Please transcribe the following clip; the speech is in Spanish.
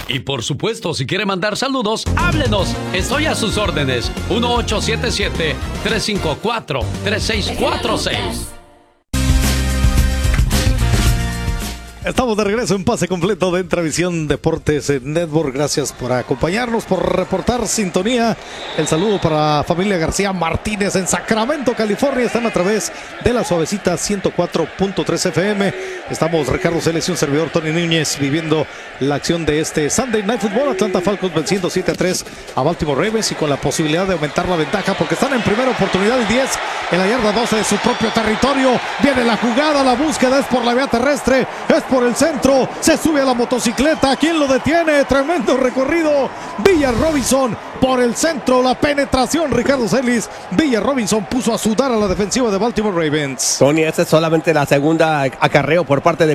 Y por supuesto, si quiere mandar saludos, háblenos. Estoy a sus órdenes. 1877-354-3646. Estamos de regreso en Pase Completo de Entravisión Deportes Network. Gracias por acompañarnos, por reportar sintonía. El saludo para la familia García Martínez en Sacramento, California. Están a través de la suavecita 104.3 FM. Estamos Ricardo Celes y un servidor Tony Núñez viviendo la acción de este Sunday Night Football. Atlanta Falcons venciendo 7-3 a Baltimore Ravens y con la posibilidad de aumentar la ventaja porque están en primera oportunidad y 10 en la yarda 12 de su propio territorio. Viene la jugada, la búsqueda es por la vía terrestre, es por el centro, se sube a la motocicleta. ¿Quién lo detiene? Tremendo recorrido. Villar Robinson por el centro, la penetración. Ricardo Celis, Villar Robinson puso a sudar a la defensiva de Baltimore Ravens. Tony, esta es solamente la segunda acarreo por parte de